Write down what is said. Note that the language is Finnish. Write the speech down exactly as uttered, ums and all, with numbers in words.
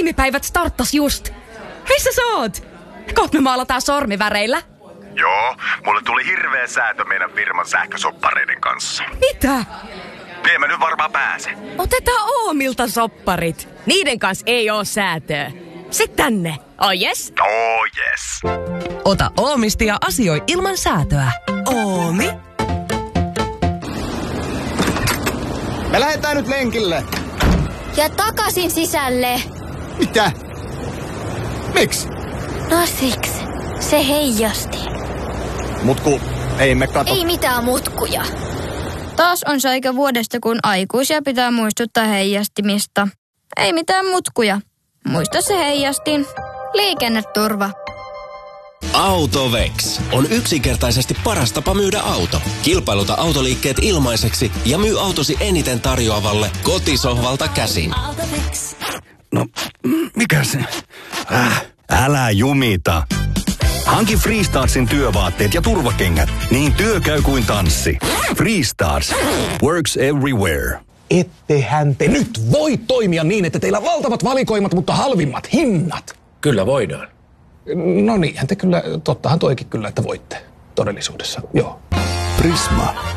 tiimipäivät starttas just. Missä sä oot? Kohta me maalataan sormiväreillä. Joo, mulle tuli hirveä säätö meidän firman sähkösoppareiden kanssa. Mitä? En mä nyt varmaan pääse. Otetaan Oomilta sopparit. Niiden kanssa ei oo säätöä. Sit tänne. Oh yes? Oh yes. Ota Oomisti ja asioi ilman säätöä. Oomi. Me lähdetään nyt lenkille. Ja takaisin sisälle. Mitä? Miksi? No siksi. Se heijasti. Mutku, ei me kato. Ei mitään mutkuja. Taas on se aika vuodesta, kun aikuisia pitää muistuttaa heijastimista. Ei mitään mutkuja. Muista se heijastin. Liikenneturva. Autovex on yksinkertaisesti paras tapa myydä auto. Kilpailuta autoliikkeet ilmaiseksi ja myy autosi eniten tarjoavalle kotisohvalta käsin. No, mikä se? Äh, älä jumita. Hanki Freestarsin työvaatteet ja turvakengät, niin työ käy kuin tanssi. Freestars. Works everywhere. Ettehän te nyt voi toimia niin, että teillä on valtavat valikoimat, mutta halvimmat hinnat. Kyllä voidaan. No niinhän te kyllä, tottahan toikin kyllä, että voitte todellisuudessa, joo. Prisma.